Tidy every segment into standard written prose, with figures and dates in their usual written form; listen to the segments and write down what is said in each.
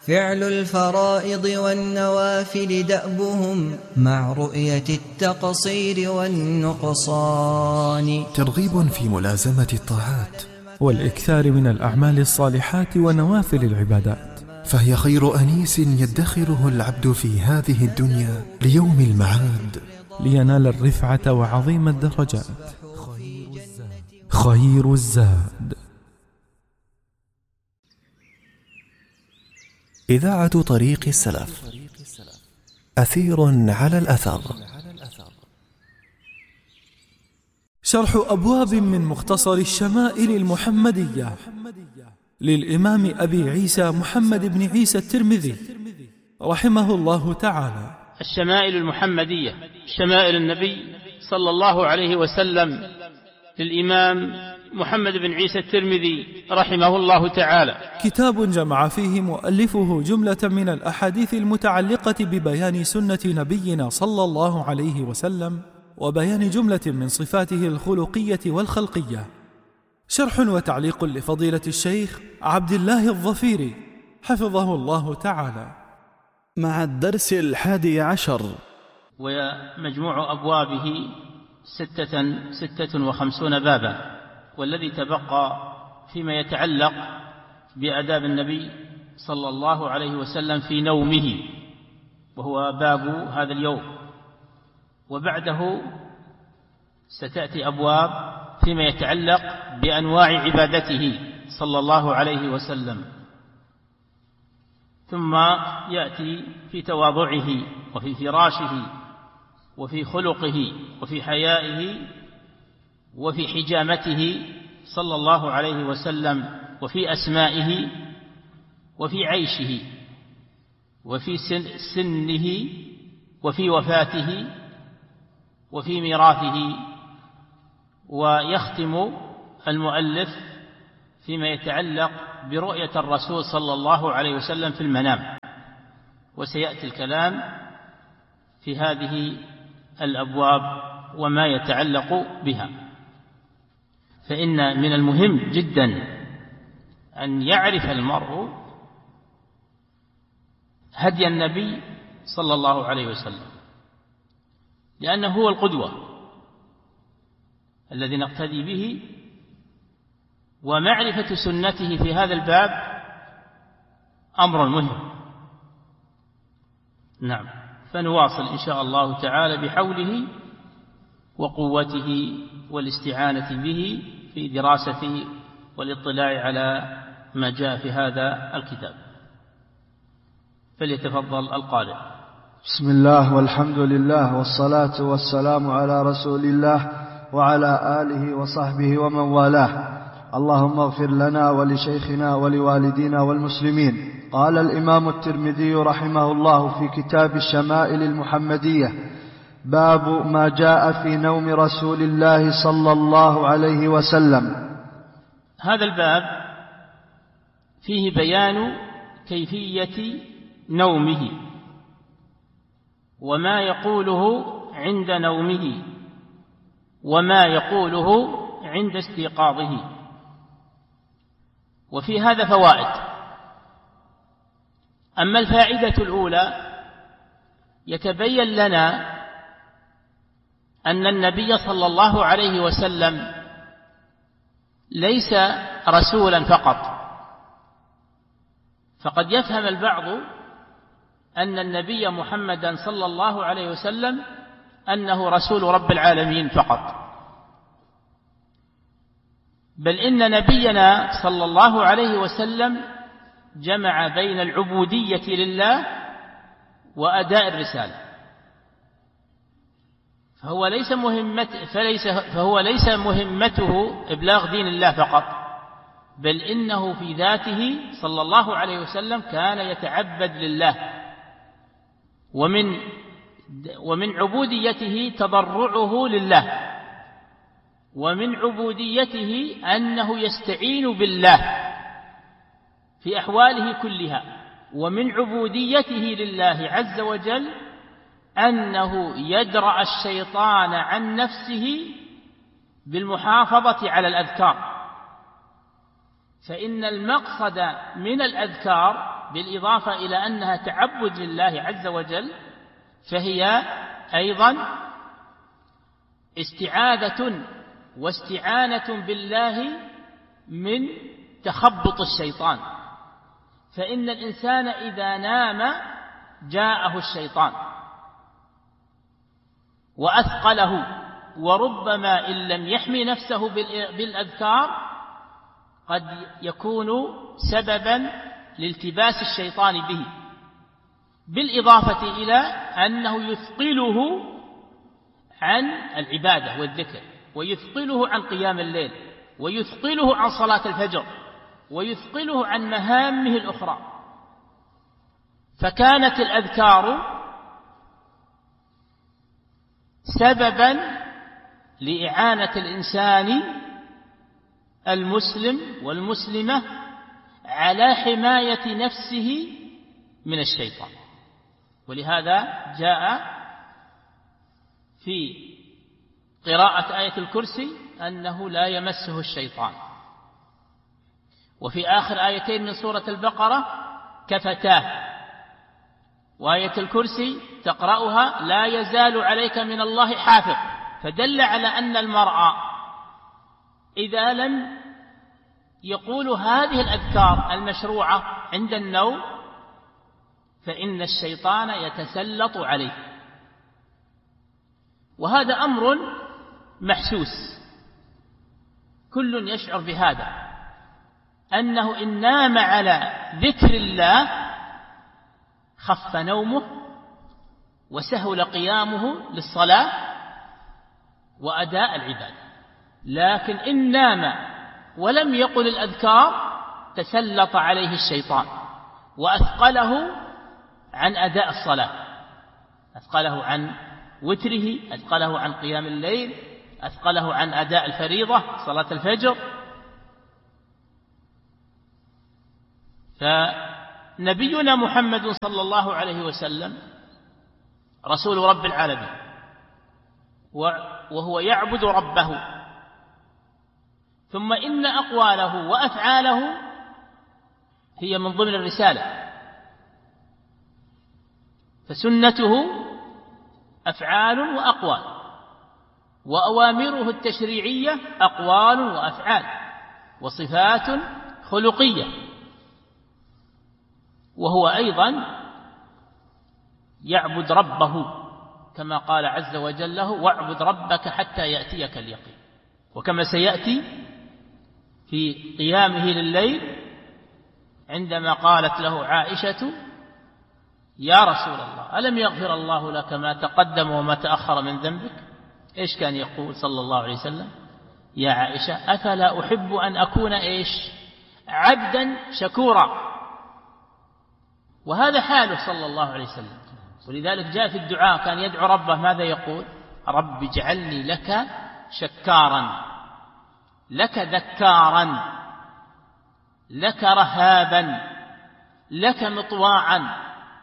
فعل الفرائض والنوافل دأبهم مع رؤية التقصير والنقصان. ترغيب في ملازمة الطاعات والإكثار من الأعمال الصالحات ونوافل العبادات، فهي خير أنيس يدخره العبد في هذه الدنيا ليوم المعاد لينال الرفعة وعظيم الدرجات. خير الزاد. إذاعة طريق السلف، أثير على الأثر. شرح أبواب من مختصر الشمائل المحمدية للإمام أبي عيسى محمد بن عيسى الترمذي رحمه الله تعالى. الشمائل المحمدية، شمائل النبي صلى الله عليه وسلم للإمام محمد بن عيسى الترمذي رحمه الله تعالى، كتاب جمع فيه مؤلفه جملة من الأحاديث المتعلقة ببيان سنة نبينا صلى الله عليه وسلم وبيان جملة من صفاته الخلقية والخلقية. شرح وتعليق لفضيلة الشيخ عبد الله الظفيري حفظه الله تعالى، مع الدرس 11. ومجموع أبوابه 56 بابا، والذي تبقى فيما يتعلق بآداب النبي صلى الله عليه وسلم في نومه، وهو باب هذا اليوم. وبعده ستأتي أبواب فيما يتعلق بأنواع عبادته صلى الله عليه وسلم، ثم يأتي في تواضعه وفي فراشه وفي خلقه وفي حيائه وفي حجامته صلى الله عليه وسلم وفي أسمائه وفي عيشه وفي سنه وفي وفاته وفي ميراثه. ويختم المؤلف فيما يتعلق برؤية الرسول صلى الله عليه وسلم في المنام، وسيأتي الكلام في هذه الأبواب وما يتعلق بها. فإن من المهم جدا أن يعرف المرء هدي النبي صلى الله عليه وسلم، لأنه هو القدوة الذي نقتدي به، ومعرفة سنته في هذا الباب أمر مهم. نعم، فنواصل إن شاء الله تعالى بحوله وقوته والاستعانة به في دراسة والاطلاع على ما جاء في هذا الكتاب. فليتفضل القارئ. بسم الله والحمد لله والصلاة والسلام على رسول الله وعلى آله وصحبه ومن والاه. اللهم اغفر لنا ولشيخنا ولوالدينا والمسلمين. قال الإمام الترمذي رحمه الله في كتاب الشمائل المحمدية: باب ما جاء في نوم رسول الله صلى الله عليه وسلم. هذا الباب فيه بيان كيفية نومه وما يقوله عند نومه وما يقوله عند استيقاظه. وفي هذا فوائد. أما الفائدة الأولى، يتبين لنا أن النبي صلى الله عليه وسلم ليس رسولا فقط، فقد يفهم البعض أن النبي محمدا صلى الله عليه وسلم أنه رسول رب العالمين فقط، بل إن نبينا صلى الله عليه وسلم جمع بين العبودية لله وأداء الرسالة، فهو ليس مهمته إبلاغ دين الله فقط، بل إنه في ذاته صلى الله عليه وسلم كان يتعبد لله، ومن عبوديته تضرعه لله، ومن عبوديته أنه يستعين بالله في أحواله كلها، ومن عبوديته لله عز وجل أنه يدرأ الشيطان عن نفسه بالمحافظة على الأذكار، فإن المقصد من الأذكار بالإضافة إلى أنها تعبد لله عز وجل، فهي أيضا استعاذة واستعانة بالله من تخبط الشيطان. فإن الإنسان إذا نام جاءه الشيطان وأثقله، وربما إن لم يحمي نفسه بالأذكار قد يكون سببا لالتباس الشيطان به، بالإضافة إلى أنه يثقله عن العبادة والذكر، ويثقله عن قيام الليل، ويثقله عن صلاة الفجر، ويثقله عن مهامه الأخرى. فكانت الأذكار سببا لإعانة الإنسان المسلم والمسلمة على حماية نفسه من الشيطان. ولهذا جاء في قراءة آية الكرسي أنه لا يمسه الشيطان، وفي آخر آيتين من سورة البقرة كفتاه، وآية الكرسي تقرأها لا يزال عليك من الله حافظ، فدل على أن المرء إذا لم يقول هذه الأذكار المشروعة عند النوم فإن الشيطان يتسلط عليه. وهذا أمر محسوس، كل يشعر بهذا، أنه إن نام على ذكر الله خف نومه وسهل قيامه للصلاة وأداء العبادة. لكن إن نام ولم يقل الأذكار تسلط عليه الشيطان وأثقله عن أداء الصلاة، أثقله عن وتره، أثقله عن قيام الليل، أثقله عن أداء الفريضة صلاة الفجر. فنبينا محمد صلى الله عليه وسلم رسول رب العالمين، وهو يعبد ربه، ثم إن أقواله وأفعاله هي من ضمن الرسالة، فسنته أفعال وأقوال، وأوامره التشريعية أقوال وأفعال وصفات خلقية. وهو أيضا يعبد ربه كما قال عز وجل له واعبد ربك حتى يأتيك اليقين. وكما سيأتي في قيامه لليل عندما قالت له عائشة يا رسول الله ألم يغفر الله لك ما تقدم وما تأخر من ذنبك؟ إيش كان يقول صلى الله عليه وسلم؟ يا عائشة أفلا أحب أن أكون عبدا شكورا. وهذا حاله صلى الله عليه وسلم. ولذلك جاء في الدعاء كان يدعو ربه ماذا يقول؟ رب اجعلني لك شكارا، لك ذكارا، لك رهابا، لك مطواعا.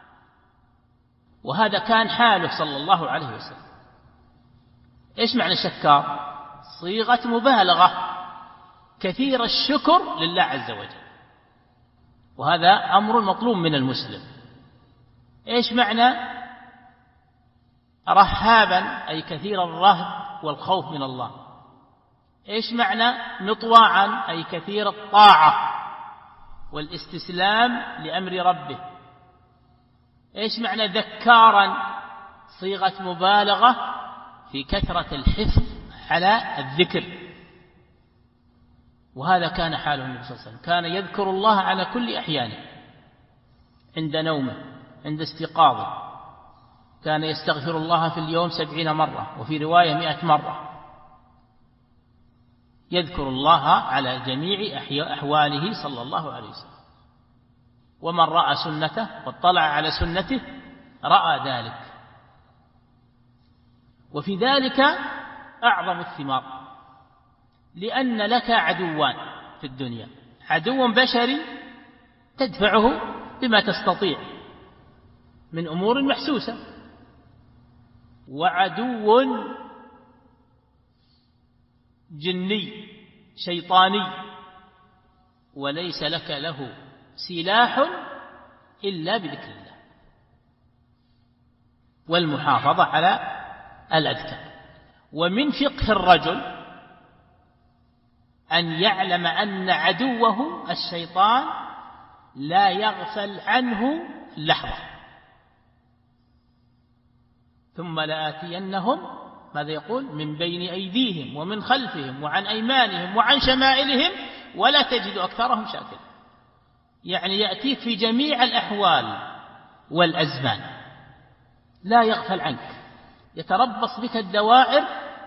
وهذا كان حاله صلى الله عليه وسلم. إيش معنى شكار؟ صيغة مبالغة، كثير الشكر لله عز وجل، وهذا أمر مطلوب من المسلم. إيش معنى رهابا؟ أي كثير الرهب والخوف من الله. إيش معنى مطواعا؟ أي كثير الطاعة والاستسلام لأمر ربه. إيش معنى ذكارا؟ صيغة مبالغة في كثرة الحفظ على الذكر. وهذا كان حاله النبي صلى الله عليه وسلم، كان يذكر الله على كل أحيانه، عند نومه، عند استيقاظه، كان يستغفر الله في اليوم 70 مرة، وفي رواية 100 مرة. يذكر الله على جميع أحواله صلى الله عليه وسلم. ومن رأى سنته واطلع على سنته رأى ذلك. وفي ذلك أعظم الثمار، لأن لك عدوان في الدنيا، عدو بشري تدفعه بما تستطيع من أمور محسوسة، وعدو جني شيطاني وليس لك له سلاح إلا بذكر الله والمحافظة على الأذكار. ومن فقه الرجل أن يعلم أن عدوه الشيطان لا يغفل عنه لحظة، ثم لآتينهم ماذا يقول؟ من بين أيديهم ومن خلفهم وعن أيمانهم وعن شمائلهم ولا تجد أكثرهم شاكرين. يعني يأتيك في جميع الأحوال والأزمان، لا يغفل عنك، يتربص بك الدوائر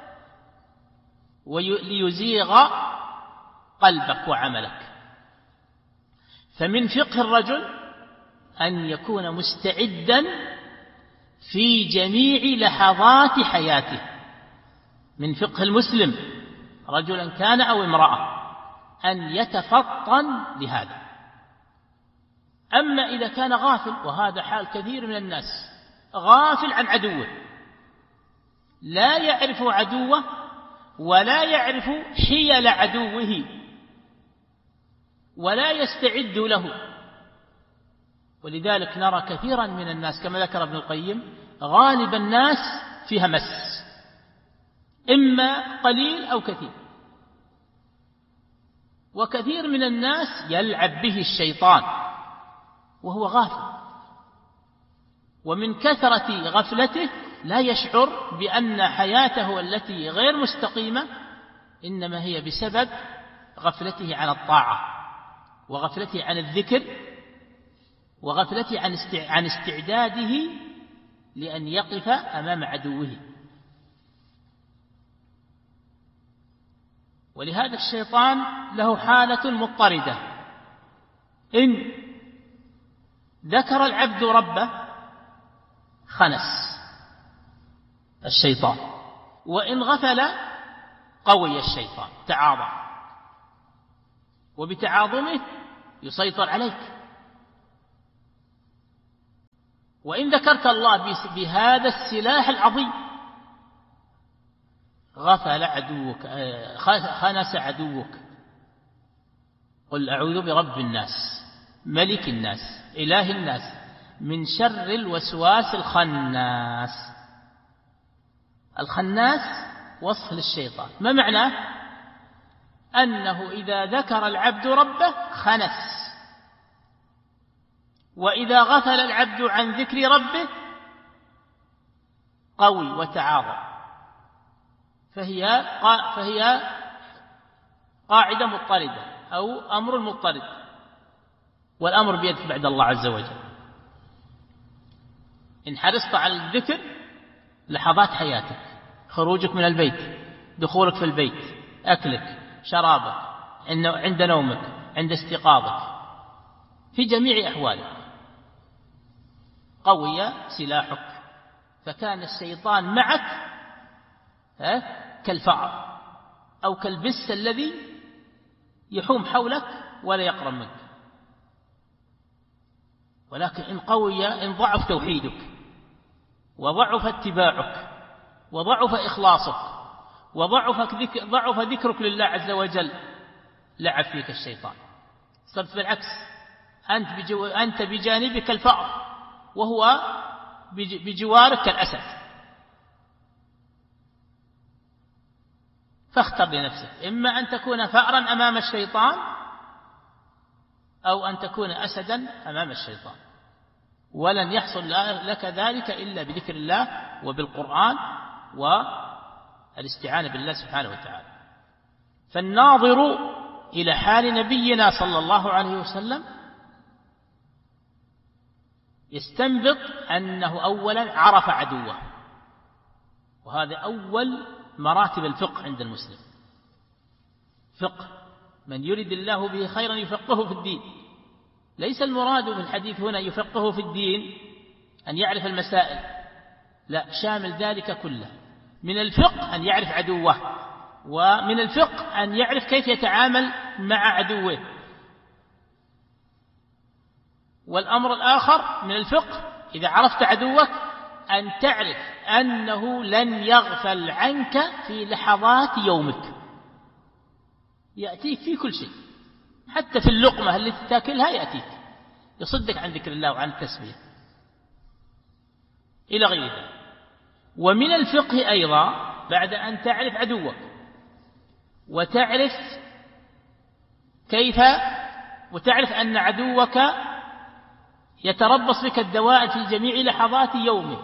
ليزيغ قلبك وعملك. فمن فقه الرجل أن يكون مستعدا في جميع لحظات حياته. من فقه المسلم رجلا كان أو امرأة أن يتفطن لهذا. أما إذا كان غافل، وهذا حال كثير من الناس، غافل عن عدوه، لا يعرف عدوه ولا يعرف حيل عدوه ولا يستعد له. ولذلك نرى كثيرا من الناس كما ذكر ابن القيم غالب الناس فيها مس، إما قليل أو كثير. وكثير من الناس يلعب به الشيطان وهو غافل، ومن كثرة غفلته لا يشعر بأن حياته التي غير مستقيمة إنما هي بسبب غفلته عن الطاعة وغفلته عن الذكر وغفلته عن استعداده لأن يقف أمام عدوه. ولهذا الشيطان له حالة مضطردة، إن ذكر العبد ربه خنس الشيطان، وإن غفل قوي الشيطان تعاظم، وبتعاظمه يسيطر عليك. وإن ذكرت الله بهذا السلاح العظيم غفل عدوك، خنس عدوك. قل أعوذ برب الناس ملك الناس إله الناس من شر الوسواس الخناس. الخناس وصف للشيطان. ما معناه؟ أنه إذا ذكر العبد ربه خنس، وإذا غفل العبد عن ذكر ربه قوي وتعاظم. فهي قاعدة مضطردة أو أمر مضطرد، والأمر بيدك بعد الله عز وجل. إن حرصت على الذكر لحظات حياتك، خروجك من البيت، دخولك في البيت، أكلك، شرابك، عند نومك، عند استيقاظك، في جميع أحوالك، قوي سلاحك. فكان الشيطان معك كالفأر أو كالبس الذي يحوم حولك ولا يقرب منك. ولكن إن ضعف توحيدك وضعف اتباعك وضعف إخلاصك وضعف ذكرك لله عز وجل لعب فيك الشيطان. صرت بالعكس، أنت بجانبك الفأر وهو بجوارك الأسد. فاختر لنفسك، إما أن تكون فأرا أمام الشيطان أو أن تكون أسدا أمام الشيطان. ولن يحصل لك ذلك إلا بذكر الله وبالقرآن والاستعانة بالله سبحانه وتعالى. فالناظر إلى حال نبينا صلى الله عليه وسلم يستنبط أنه أولا عرف عدوه، وهذا أول مراتب الفقه عند المسلم. فقه من يريد الله به خيرا يفقهه في الدين. ليس المراد في الحديث هنا يفقهه في الدين أن يعرف المسائل، لا، شامل ذلك كله. من الفقه أن يعرف عدوه، ومن الفقه أن يعرف كيف يتعامل مع عدوه. والأمر الآخر من الفقه إذا عرفت عدوك أن تعرف أنه لن يغفل عنك في لحظات يومك، يأتيك في كل شيء، حتى في اللقمة التي تأكلها يأتيك. يصدك عن ذكر الله وعن التسبيح إلى غير ذلك. ومن الفقه أيضا بعد أن تعرف عدوك وتعرف أن عدوك يتربص بك الدوائر في جميع لحظات يومه،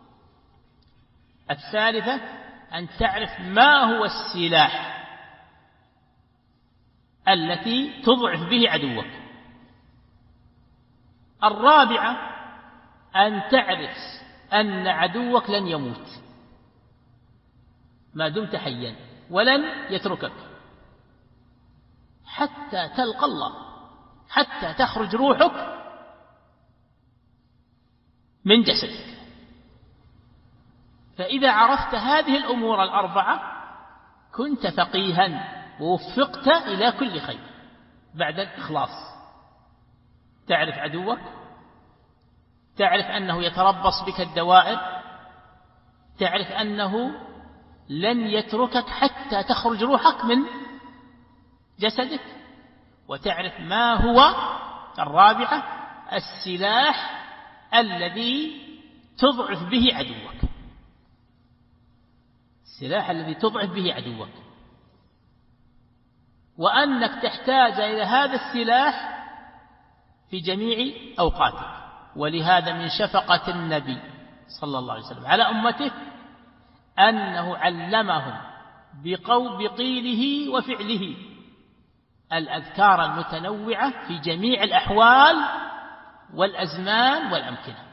الثالثة أن تعرف ما هو السلاح التي تضعف به عدوك، الرابعة أن تعرف أن عدوك لن يموت ما دمت حيا ولن يتركك حتى تلقى الله، حتى تخرج روحك من جسدك. فإذا عرفت هذه الأمور الأربعة كنت فقيها ووفقت إلى كل خير بعد الإخلاص. تعرف عدوك، تعرف أنه يتربص بك الدوائر، تعرف أنه لن يتركك حتى تخرج روحك من جسدك، وتعرف ما هو الرابعة السلاح الذي تضعف به عدوك، السلاح الذي تضعف به عدوك، وأنك تحتاج إلى هذا السلاح في جميع أوقاتك. ولهذا من شفقة النبي صلى الله عليه وسلم على أمته أنه علمهم بقيله وفعله الأذكار المتنوعة في جميع الأحوال والأزمان والأمكنة.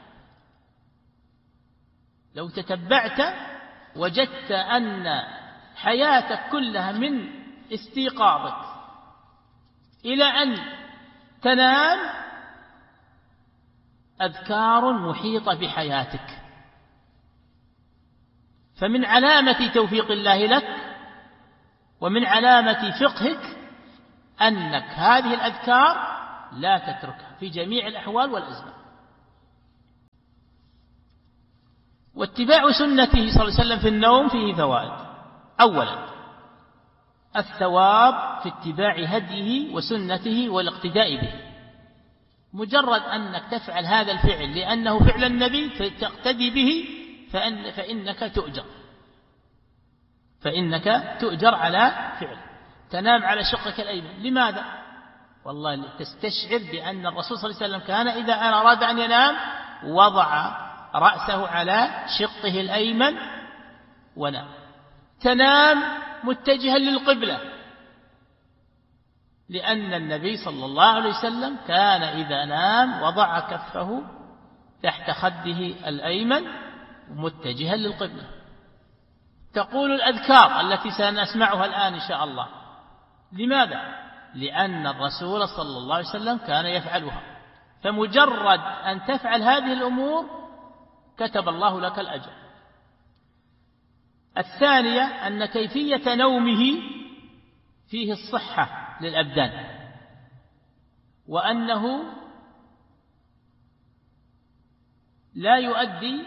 لو تتبعت وجدت أن حياتك كلها من استيقاظك إلى أن تنام أذكار محيطة بحياتك. فمن علامة توفيق الله لك ومن علامة فقهك أنك هذه الأذكار لا تتركها في جميع الأحوال والأزمان. واتباع سنته صلى الله عليه وسلم في النوم فيه فوائد. أولا الثواب في اتباع هديه وسنته والاقتداء به. مجرد أنك تفعل هذا الفعل لأنه فعل النبي فتقتدي به فإنك تؤجر على فعل. تنام على شقك الأيمن، لماذا؟ والله تستشعر بأن الرسول صلى الله عليه وسلم كان إذا أراد أن ينام وضع رأسه على شقه الأيمن ونام. تنام متجها للقبلة، لأن النبي صلى الله عليه وسلم كان إذا نام وضع كفه تحت خده الأيمن متجها للقبلة. تقول الأذكار التي سنسمعها الآن إن شاء الله، لماذا؟ لأن الرسول صلى الله عليه وسلم كان يفعلها. فمجرد أن تفعل هذه الأمور كتب الله لك الأجر. الثانية أن كيفية نومه فيه الصحة للأبدان، وأنه لا يؤدي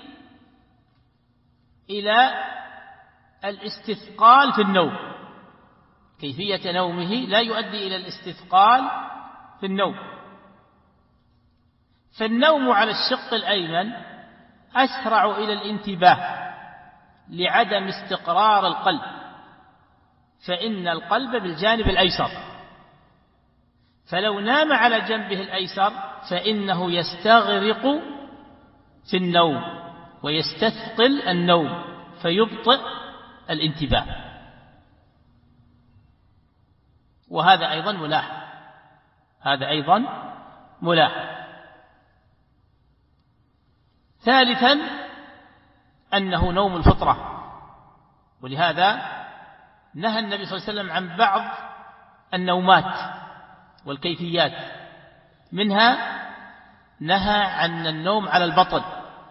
إلى الاستثقال في النوم. كيفية نومه لا يؤدي إلى الاستثقال في النوم. فالنوم على الشق الأيمن أسرع إلى الانتباه لعدم استقرار القلب، فإن القلب بالجانب الأيسر، فلو نام على جنبه الأيسر فإنه يستغرق في النوم ويستثقل النوم فيبطئ الانتباه. وهذا أيضا ملاحظ. ثالثا أنه نوم الفطرة، ولهذا نهى النبي صلى الله عليه وسلم عن بعض النومات والكيفيات. منها نهى عن النوم على البطن،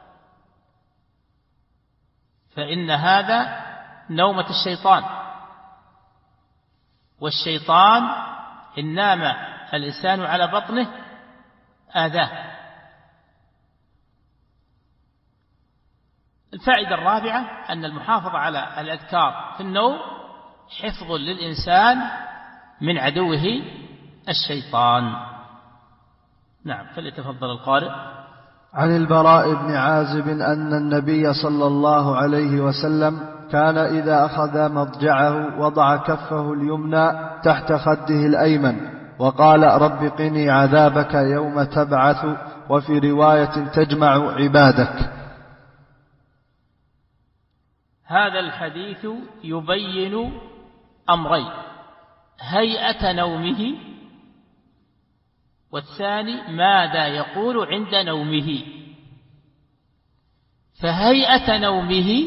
فإن هذا نومة الشيطان، والشيطان إن نام الإنسان على بطنه آذاه. الفائدة الرابعة أن المحافظة على الأذكار في النوم حفظ للإنسان من عدوه الشيطان. نعم، فليتفضل القارئ. عن البراء بن عازب أن النبي صلى الله عليه وسلم كان إذا أخذ مضجعه وضع كفه اليمنى تحت خده الأيمن وقال رب قني عذابك يوم تبعث، وفي رواية تجمع عبادك. هذا الحديث يبين أمرين: هيئة نومه، والثاني ماذا يقول عند نومه. فهيئة نومه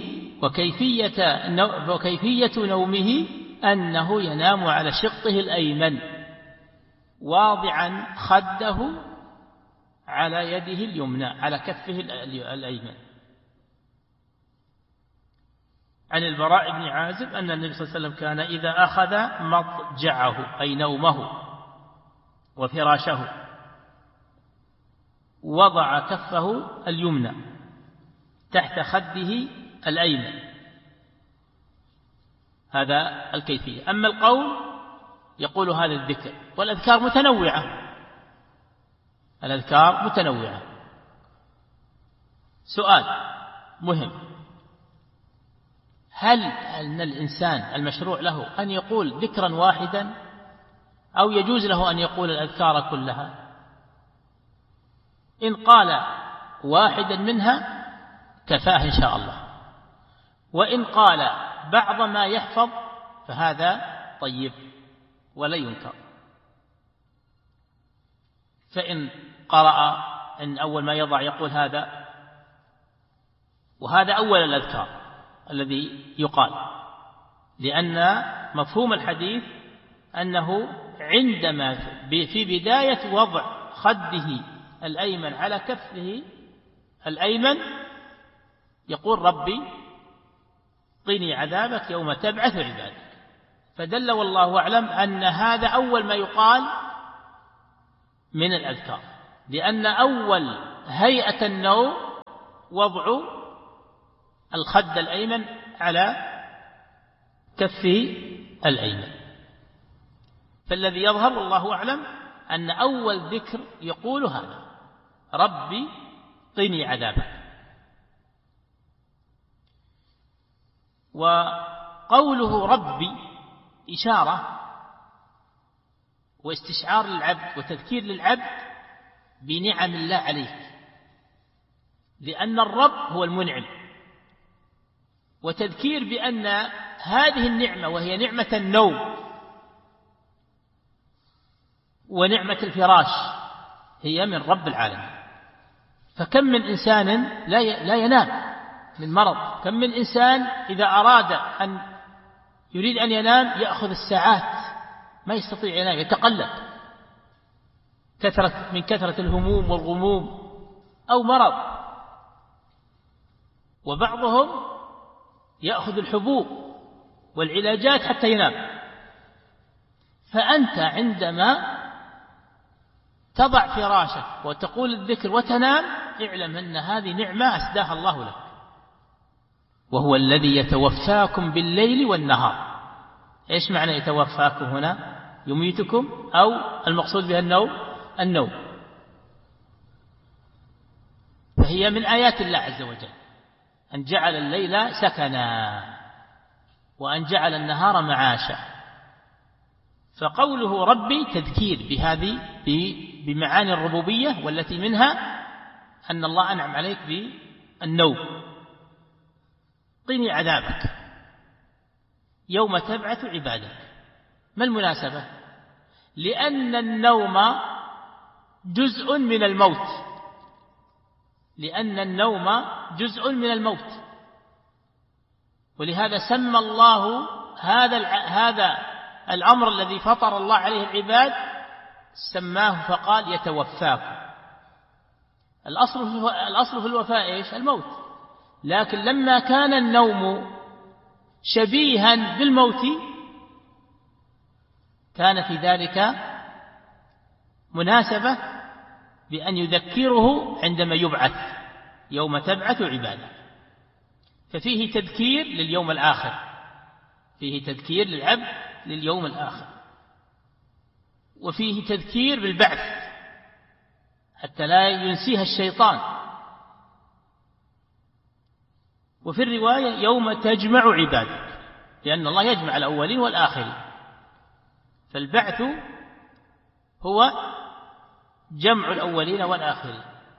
وكيفية نومه أنه ينام على شقه الأيمن واضعا خده على يده اليمنى على كفه الأيمن. عن البراء بن عازب أن النبي صلى الله عليه وسلم كان إذا أخذ مضجعه أي نومه وفراشه وضع كفه اليمنى تحت خده الأيمن. هذا الكيفية. أما القول يقول هذا الذكر، والأذكار متنوعة. سؤال مهم: هل أن الإنسان المشروع له أن يقول ذكرا واحدا، أو يجوز له أن يقول الأذكار كلها؟ إن قال واحدا منها كفاه إن شاء الله، وإن قال بعض ما يحفظ فهذا طيب ولا ينكر. فإن قرأ أن أول ما يضع يقول هذا، وهذا أول الأذكار الذي يقال، لأن مفهوم الحديث أنه عندما في بداية وضع خده الأيمن على كفه الأيمن يقول ربي قني عذابك يوم تبعث عبادك، فدل والله أعلم أن هذا أول ما يقال من الأذكار، لأن أول هيئة النوم وضع الخد الأيمن على كفه الأيمن. فالذي يظهر والله أعلم أن أول ذكر يقول هذا: ربي قني عذابك. وقوله ربي إشارة واستشعار للعبد وتذكير للعبد بنعم الله عليك، لأن الرب هو المنعم، وتذكير بأن هذه النعمة وهي نعمة النوم ونعمة الفراش هي من رب العالمين. فكم من إنسان لا ينام من مرض، كم من إنسان إذا أراد أن يريد أن ينام يأخذ الساعات ما يستطيع ينام، يتقلب من كثرة الهموم والغموم أو مرض. وبعضهم يأخذ الحبوب والعلاجات حتى ينام. فأنت عندما تضع فراشك وتقول الذكر وتنام اعلم أن هذه نعمة أسداها الله لك، وهو الذي يتوفاكم بالليل والنهار. إيش معنى يتوفاكم هنا؟ يميتكم، أو المقصود بها النوم. فهي من آيات الله عز وجل أن جعل الليل سكنا وأن جعل النهار معاشا. فقوله ربي تذكير بهذه بمعاني الربوبية، والتي منها أن الله أنعم عليك بالنوم. قني عذابك يوم تبعث عبادك. ما المناسبة؟ لأن النوم جزء من الموت، ولهذا سمى الله هذا الأمر الذي فطر الله عليه العباد سماه فقال يتوفاكم. الأصل في الوفاء إيش؟ الموت. لكن لما كان النوم شبيها بالموت كان في ذلك مناسبة بأن يذكره عندما يبعث يوم تبعث عباده. ففيه تذكير لليوم الآخر، فيه تذكير للعبد لليوم الآخر، وفيه تذكير بالبعث حتى لا ينسيها الشيطان. وفي الرواية يوم تجمع عبادك، لأن الله يجمع الأولين والآخرين، فالبعث هو جمع الأولين والآخرين.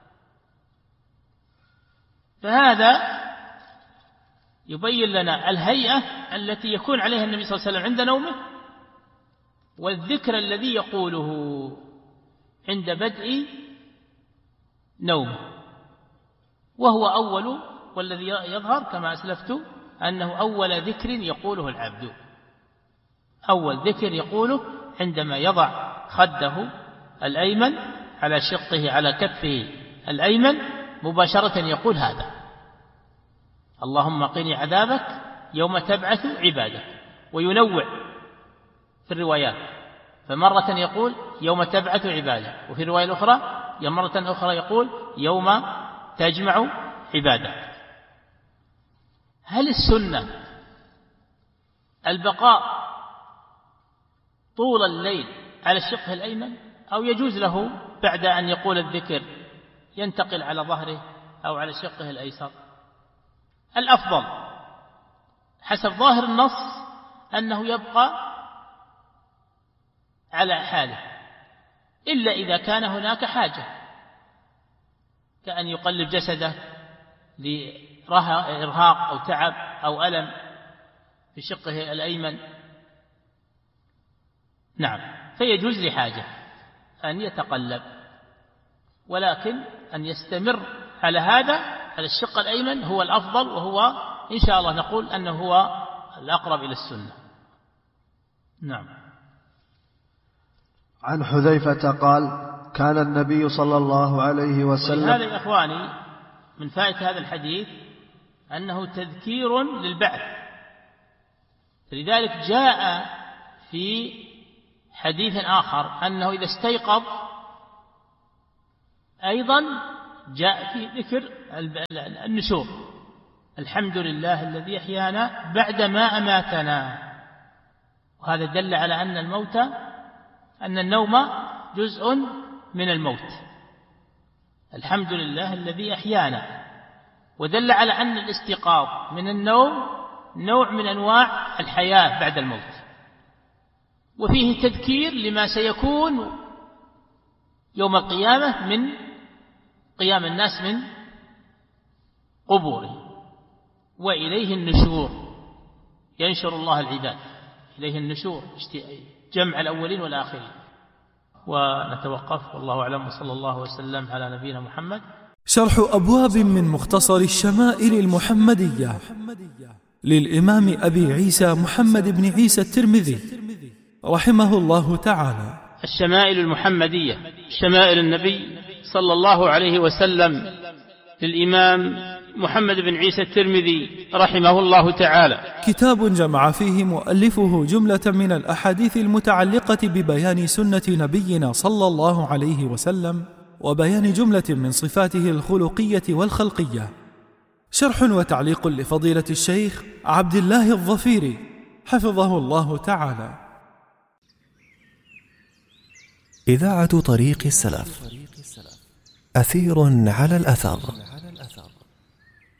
فهذا يبين لنا الهيئة التي يكون عليها النبي صلى الله عليه وسلم عند نومه، والذكر الذي يقوله عند بدء نومه، وهو أول، والذي يظهر كما أسلفت أنه أول ذكر يقوله العبد، أول ذكر يقوله عندما يضع خده الأيمن على شقه على كفه الأيمن مباشرة يقول هذا: اللهم قني عذابك يوم تبعث عبادك. وينوع في الروايات، فمرة يقول يوم تبعث عبادك، وفي الرواية الأخرى مرة أخرى يقول يوم تجمع عبادك. هل السنة البقاء طول الليل على الشق الأيمن، أو يجوز له بعد أن يقول الذكر ينتقل على ظهره أو على شقه الأيسر؟ الأفضل حسب ظاهر النص أنه يبقى على حاله، إلا إذا كان هناك حاجة، كأن يقلب جسده لإرهاق أو تعب أو ألم في شقه الأيمن، نعم، فيجوز لحاجة أن يتقلب، ولكن أن يستمر على هذا على الشق الأيمن هو الأفضل، وهو إن شاء الله نقول أنه هو الأقرب إلى السنة. نعم. عن حذيفة قال: كان النبي صلى الله عليه وسلم. هذا يا إخواني من فائدة هذا الحديث أنه تذكير للبعث، لذلك جاء في حديث آخر أنه إذا استيقظ أيضا جاء في ذكر النشور: الحمد لله الذي أحيانا بعدما أماتنا. وهذا دل على أن الموت، أن النوم جزء من الموت. الحمد لله الذي أحيانا، ودل على أن الاستيقاظ من النوم نوع من أنواع الحياة بعد الموت، وفيه تذكير لما سيكون يوم القيامة من قيام الناس من قبوره، وإليه النشور، ينشر الله العباد، إليه النشور، جمع الأولين والآخرين. ونتوقف، والله أعلم، وصلى الله وسلم على نبينا محمد. شرح أبواب من مختصر الشمائل المحمدية للإمام أبي عيسى محمد بن عيسى الترمذي رحمه الله تعالى. الشمائل المحمدية، شمائل النبي صلى الله عليه وسلم للإمام محمد بن عيسى الترمذي رحمه الله تعالى، كتاب جمع فيه مؤلفه جملة من الأحاديث المتعلقة ببيان سنة نبينا صلى الله عليه وسلم وبيان جملة من صفاته الخلقية والخلقية. شرح وتعليق لفضيلة الشيخ عبد الله الظفيري حفظه الله تعالى. إذاعة طريق السلف، أثير على الأثر.